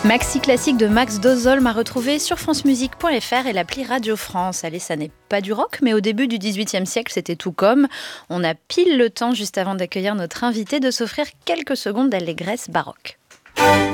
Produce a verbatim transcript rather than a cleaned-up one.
Maxi classique de Max Dozolm à retrouver sur francemusique point f r et l'appli Radio France. Allez, ça n'est pas du rock, mais au début du dix-huitième siècle, c'était tout comme. On a pile le temps, juste avant d'accueillir notre invité, de s'offrir quelques secondes d'allégresse baroque.